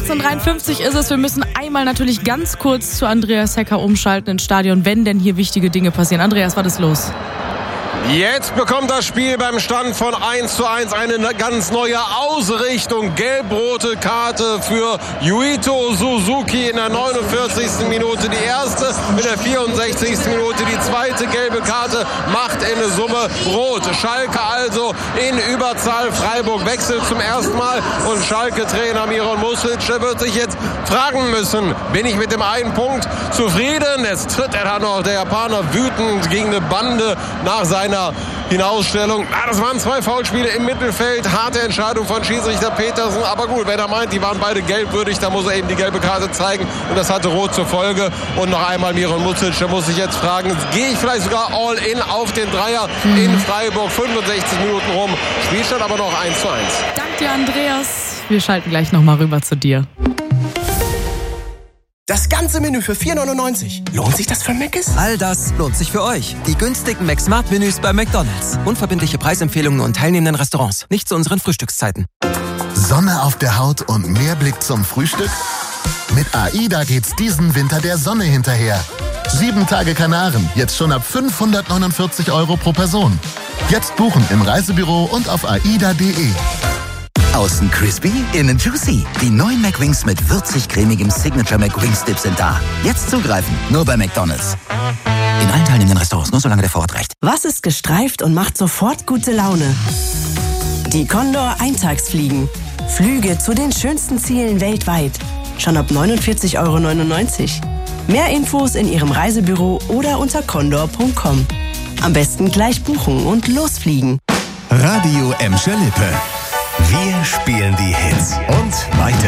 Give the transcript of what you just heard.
18:53 ist es. Wir müssen einmal natürlich ganz kurz zu Andreas Hecker umschalten ins Stadion, wenn denn hier wichtige Dinge passieren. Andreas, was ist los? Jetzt bekommt das Spiel beim Stand von 1:1 eine ganz neue Ausrichtung. Gelb-rote Karte für Yuito Suzuki in der 49. Minute die erste, in der 64. Minute die zweite gelbe Karte, macht in der Summe rot. Schalke also in Überzahl. Freiburg wechselt zum ersten Mal und Schalke-Trainer Miron Music wird sich jetzt fragen müssen, bin ich mit dem einen Punkt zufrieden? Jetzt tritt er da noch, der Japaner, wütend gegen eine Bande nach seiner Hinausstellung. Das waren 2 Foulspiele im Mittelfeld. Harte Entscheidung von Schiedsrichter Petersen. Aber gut, wenn er meint, die waren beide gelbwürdig, dann muss er eben die gelbe Karte zeigen. Und das hatte rot zur Folge. Und noch einmal Miron Mucic, da muss ich jetzt fragen, gehe ich vielleicht sogar all in auf den Dreier in Freiburg. 65 Minuten rum. Spielstand aber noch 1:1. Danke dir, Andreas. Wir schalten gleich nochmal rüber zu dir. Das ganze Menü für 4,99. Lohnt sich das für Mc's? All das lohnt sich für euch. Die günstigen McSmart-Menüs bei McDonald's. Unverbindliche Preisempfehlungen und teilnehmenden Restaurants. Nicht zu unseren Frühstückszeiten. Sonne auf der Haut und mehr Blick zum Frühstück? Mit AIDA geht's diesen Winter der Sonne hinterher. 7 Tage Kanaren, jetzt schon ab 549 € pro Person. Jetzt buchen im Reisebüro und auf aida.de. Außen crispy, innen juicy. Die neuen McWings mit würzig-cremigem Signature McWings Dip sind da. Jetzt zugreifen, nur bei McDonald's. In allen teilnehmenden Restaurants, nur solange der Vorrat reicht. Was ist gestreift und macht sofort gute Laune? Die Condor Eintagsfliegen. Flüge zu den schönsten Zielen weltweit. Schon ab 49,99 €. Mehr Infos in Ihrem Reisebüro oder unter condor.com. Am besten gleich buchen und losfliegen. Radio Emscher Lippe. Wir spielen die Hits und weiter.